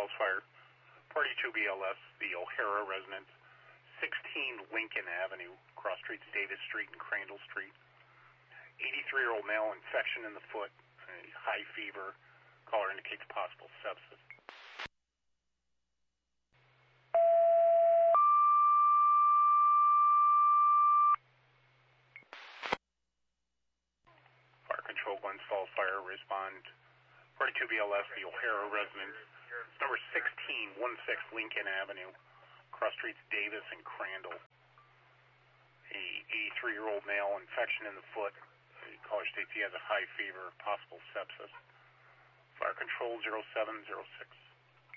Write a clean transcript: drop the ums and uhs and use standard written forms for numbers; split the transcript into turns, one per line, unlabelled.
Falls Fire. Party 2 BLS, the O'Hara residence, 16 Lincoln Avenue, cross streets Davis Street and Crandall Street. 83-year-old male, infection in the foot, high fever. Caller indicates possible sepsis. Fire Control, Glens Falls Fire, respond. Party 2 BLS, the O'Hara residence, number 1616 Lincoln Avenue, cross streets Davis and Crandall. A 83-year-old male, infection in the foot. The caller states he has a high fever, possible sepsis. Fire Control 0706.